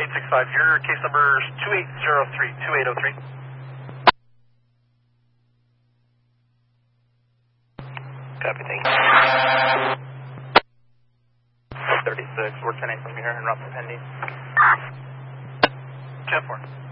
865, your case number is 2803, 2803. Copy, thank you. 36, we're 10-8 from here, and route pending. 10-4.